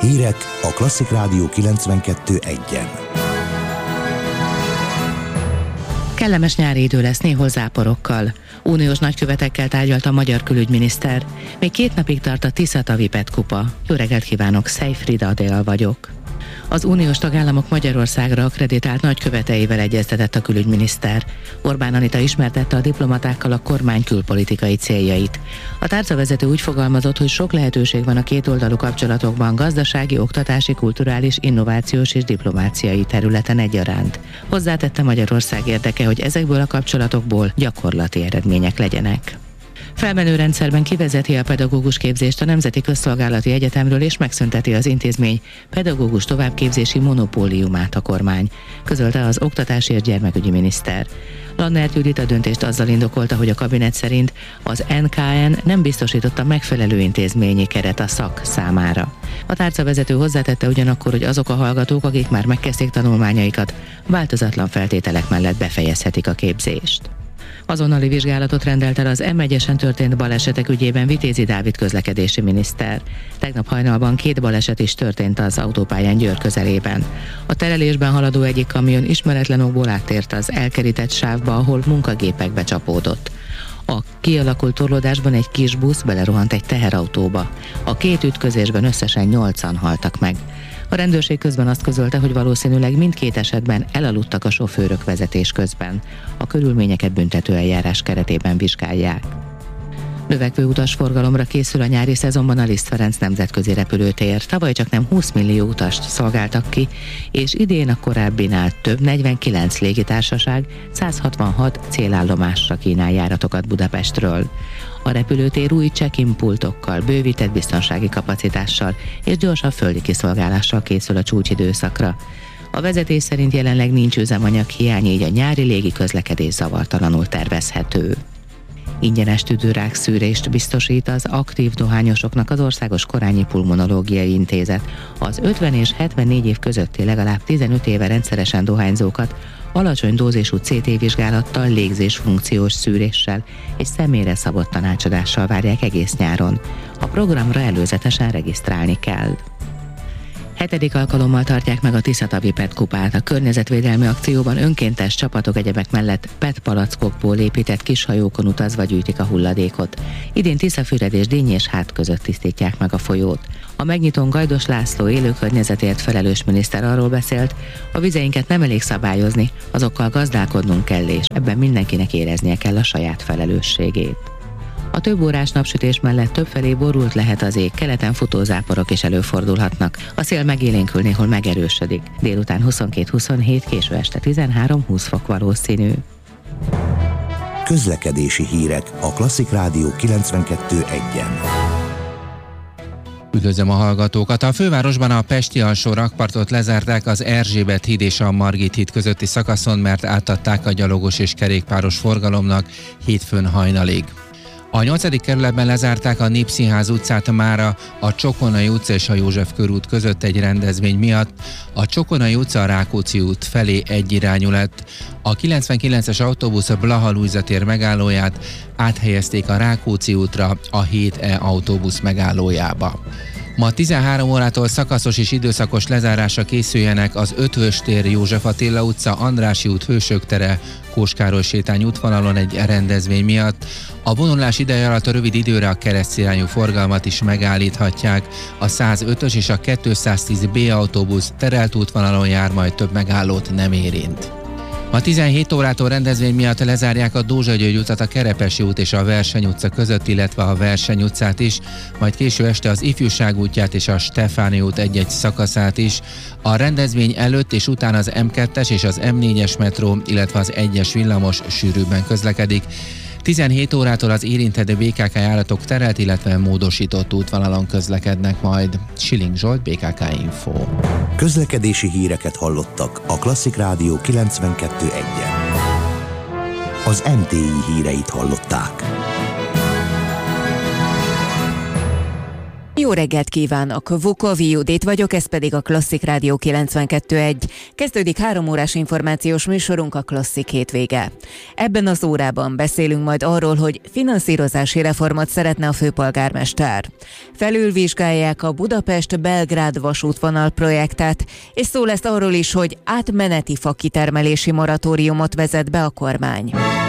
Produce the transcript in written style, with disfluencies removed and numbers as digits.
Hírek a Klasszik Rádió 92.1-en. Kellemes nyári idő lesz, néhol záporokkal. Uniós nagykövetekkel tárgyalt a magyar külügyminiszter. Még 2 napig tart a Tisza-tavi PET-kupa. Jó reggelt kívánok, Szejfrida Adél vagyok. Az uniós tagállamok Magyarországra akkreditált nagyköveteivel egyeztetett a külügyminiszter. Orbán Anita ismertette a diplomatákkal a kormány külpolitikai céljait. A tárcavezető úgy fogalmazott, hogy sok lehetőség van a kétoldalú kapcsolatokban gazdasági, oktatási, kulturális, innovációs és diplomáciai területen egyaránt. Hozzátette, Magyarország érdeke, hogy ezekből a kapcsolatokból gyakorlati eredmények legyenek. Felmenő rendszerben kivezeti a pedagógus képzést a Nemzeti Közszolgálati Egyetemről és megszünteti az intézmény pedagógus továbbképzési monopóliumát a kormány, közölte az oktatási és gyermekügyi miniszter. Lannert Judit a döntést azzal indokolta, hogy a kabinet szerint az NKN nem biztosította megfelelő intézményi keret a szak számára. A tárcavezető hozzátette ugyanakkor, hogy azok a hallgatók, akik már megkezdték tanulmányaikat, változatlan feltételek mellett befejezhetik a képzést. Azonnali vizsgálatot rendelt el az M1-esen történt balesetek ügyében Vitézi Dávid közlekedési miniszter. Tegnap hajnalban 2 baleset is történt az autópályán Győr közelében. A terelésben haladó egyik kamion ismeretlen okból áttért az elkerített sávba, ahol munkagépekbe csapódott. A kialakult torlódásban egy kis busz belerohant egy teherautóba. A 2 ütközésben összesen 8-an haltak meg. A rendőrség közben azt közölte, hogy valószínűleg mindkét esetben elaludtak a sofőrök vezetés közben. A körülményeket büntető eljárás keretében vizsgálják. Növekvő utasforgalomra készül a nyári szezonban a Liszt Ferenc nemzetközi repülőtér. Tavaly csaknem 20 millió utast szolgáltak ki, és idén a korábbinál több 49 légitársaság 166 célállomásra kínál járatokat Budapestről. A repülőtér új check-in pultokkal, bővített biztonsági kapacitással és gyorsabb földi kiszolgálással készül a csúcsidőszakra. A vezetés szerint jelenleg nincs üzemanyag hiány, így a nyári légi közlekedés zavartalanul tervezhető. Ingyenes tüdőrák szűrést biztosít az aktív dohányosoknak az Országos Korányi Pulmonológiai Intézet. Az 50 és 74 év közötti legalább 15 éve rendszeresen dohányzókat alacsony dózisú CT vizsgálattal, légzésfunkciós szűréssel és személyre szabott tanácsadással várják egész nyáron. A programra előzetesen regisztrálni kell. 7. alkalommal tartják meg a Tisza-tavi PET-kupát. A környezetvédelmi akcióban önkéntes csapatok egyebek mellett PET palackokból épített kishajókon utazva gyűjtik a hulladékot. Idén Tiszafüred és Díny és Hát között tisztítják meg a folyót. A megnyitón Gajdos László élőkörnyezetért felelős miniszter arról beszélt, a vizeinket nem elég szabályozni, azokkal gazdálkodnunk kell, és ebben mindenkinek éreznie kell a saját felelősségét. A több órás napsütés mellett többfelé borult lehet az ég, keleten futózáporok is előfordulhatnak. A szél megélénkül, néhol megerősödik. Délután 22-27, késő este 13-20 fok valószínű. Közlekedési hírek a Klasszik Rádió 92.1-en. Üdvözlöm a hallgatókat! A fővárosban a Pesti alsó rakpartot lezárták az Erzsébet híd és a Margit híd közötti szakaszon, mert átadták a gyalogos és kerékpáros forgalomnak hétfőn hajnalig. A 8. kerületben lezárták a Népszínház utcát mára a Csokonai utca és a József körút között egy rendezvény miatt. A Csokonai utca a Rákóczi út felé egyirányú lett. A 99-es autóbusz a Blaha Lujza tér megállóját áthelyezték a Rákóczi útra a 7E autóbusz megállójába. Ma 13 órától szakaszos és időszakos lezárásra készüljenek az Ötvös tér, József Attila utca, Andrássy út, Hősök tere, Kóskároly sétány útvonalon egy rendezvény miatt. A vonulás ideje alatt a rövid időre a keresztirányú forgalmat is megállíthatják. A 105-ös és a 210B autóbusz terelt útvonalon jár, majd több megállót nem érint. Ma 17 órától rendezvény miatt lezárják a Dózsa György utat, a Kerepesi út és a Verseny utca között, illetve a Verseny utcát is, majd késő este az Ifjúság útját és a Stefáni út egy-egy szakaszát is. A rendezvény előtt és után az M2-es és az M4-es metró, illetve az 1-es villamos sűrűbben közlekedik. 17 órától az érintett BKK járatok terelt, illetve módosított útvonalon közlekednek majd. Schilling Zsolt, BKK Info. Közlekedési híreket hallottak a Klasszik Rádió 92.1-en. Az MTI híreit hallották. Jó reggelt kívánok! Vukovi Judit vagyok, ez pedig a Klasszik Rádió 92.1. Kezdődik 3 órás információs műsorunk, a Klasszik hétvége. Ebben az órában beszélünk majd arról, hogy finanszírozási reformot szeretne a főpolgármester. Felülvizsgálják a Budapest-Belgrád vasútvonal projektet, és szó lesz arról is, hogy átmeneti fakitermelési moratóriumot vezet be a kormány.